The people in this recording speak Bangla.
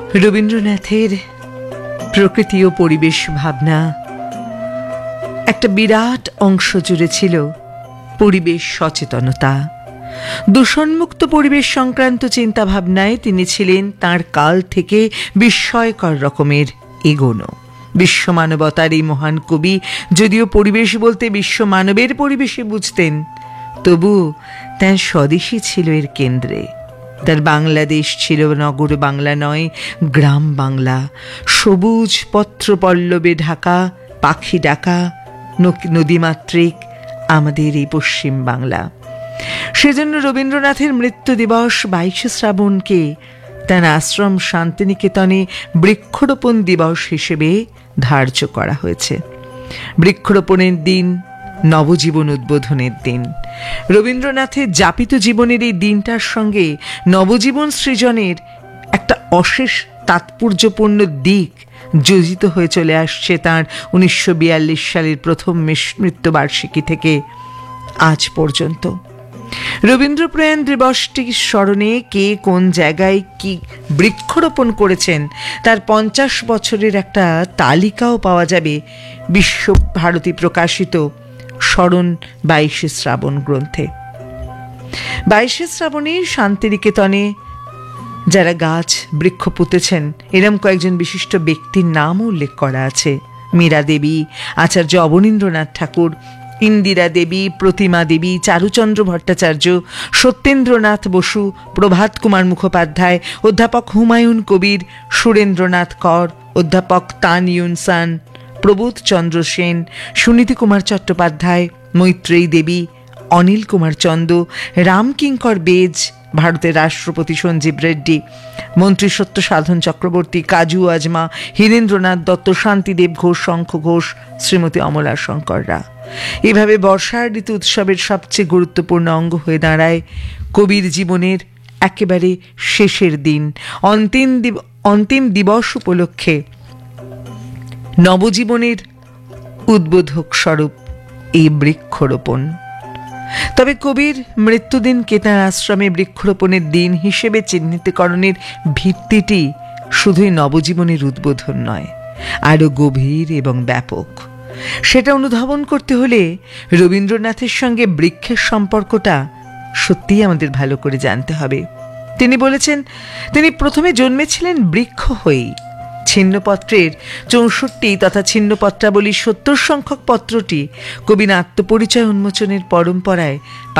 রবীন্দ্রনাথের প্রকৃতি ও পরিবেশ ভাবনা একটা বিরাট অংশ জুড়ে ছিল পরিবেশ সচেতনতা। দূষণমুক্ত পরিবেশ সংক্রান্ত চিন্তা ভাবনায় তিনি ছিলেন তার কাল থেকে বিস্ময়কর রকমের এগোনো। বিশ্ব মানবতার এই মহান কবি যদিও পরিবেশ বলতে বিশ্ব মানবের পরিবেশে বুঝতেন, তবু তার স্বদেশী ছিল এর কেন্দ্রে। তার বাংলাদেশ ছিল নগর বাংলা নয়, গ্রাম বাংলা, সবুজ পত্র পল্লবে ঢাকা, পাখি ডাকা নদীমাতৃক আমাদের এই পশ্চিম বাংলা। সেজন্য রবীন্দ্রনাথের মৃত্যু দিবস 22শে শ্রাবণকে তার আশ্রম শান্তিনিকেতনে বৃক্ষরোপণ দিবস হিসেবে ধার্য করা হয়েছে। বৃক্ষরোপণের দিন নবজীবন উদ্বোধনের দিন। রবীন্দ্রনাথের যাপিত জীবনের এই দিনটার সঙ্গে নবজীবন সৃজনের একটা অশেষ তাৎপর্যপূর্ণ দিক যোজিত হয়ে চলে আসছে তাঁর 1942 সালের প্রথম মৃত্যুবার্ষিকী থেকে আজ পর্যন্ত। রবীন্দ্র প্রয়াণ দিবসটির স্মরণে কে কোন জায়গায় কি বৃক্ষরোপণ করেছেন তার 50 বছরের একটা তালিকাও পাওয়া যাবে বিশ্বভারতী প্রকাশিত স্মরণ 22শে শ্রাবণ গ্রন্থে। 22শে শ্রাবণে শান্তিনিকেতনে যারা গাছ বৃক্ষ পুঁতেছেন এরম কয়েকজন বিশিষ্ট ব্যক্তির নামও উল্লেখ করা আছে। মীরা দেবী, আচার্য অবনীন্দ্রনাথ ঠাকুর, ইন্দিরা দেবী, প্রতিমা দেবী, চারুচন্দ্র ভট্টাচার্য, সত্যেন্দ্রনাথ বসু, প্রভাত কুমার মুখোপাধ্যায়, অধ্যাপক হুমায়ুন কবির, সুরেন্দ্রনাথ কর, অধ্যাপক তান ইউনসান, প্রবোধ চন্দ্র সেন, সুনীতি কুমার চট্টোপাধ্যায়, মৈত্রেয়ী দেবী, অনিল কুমার চন্দ, রামকিঙ্কর বেজ, ভারতের রাষ্ট্রপতি সঞ্জীব রেড্ডি, মন্ত্রী সত্য সাধন চক্রবর্তী, কাজু আজমা, হীরেন্দ্রনাথ দত্ত, শান্তিদেব ঘোষ, শঙ্খ ঘোষ, শ্রীমতী অমলা শঙ্কররা। এভাবে বর্ষার ঋতু উৎসবের সবচেয়ে গুরুত্বপূর্ণ অঙ্গ হয়ে দাঁড়ায় কবির জীবনের একেবারে শেষের দিন, অন্তিম দিবস উপলক্ষে নবজীবনের উদ্বোধক স্বরূপ এই বৃক্ষরোপণ। তবে কবির মৃত্যুদিনকে তাঁর আশ্রমে বৃক্ষরোপণের দিন হিসেবে চিহ্নিতকরণের ভিত্তিটি শুধুই নবজীবনের উদ্বোধন নয়, আরও গভীর এবং ব্যাপক। সেটা অনুধাবন করতে হলে রবীন্দ্রনাথের সঙ্গে বৃক্ষের সম্পর্কটা সত্যিই আমাদের ভালো করে জানতে হবে। তিনি বলেছেন, তিনি প্রথমে জন্মেছিলেন বৃক্ষ হয়েই। ছিন্নপত্রের 64 তথা ছিন্নপত্রাবলী 70 সংখ্যক পত্রটি কবির আত্মপরিচয় উন্মোচনের পরম্পরায়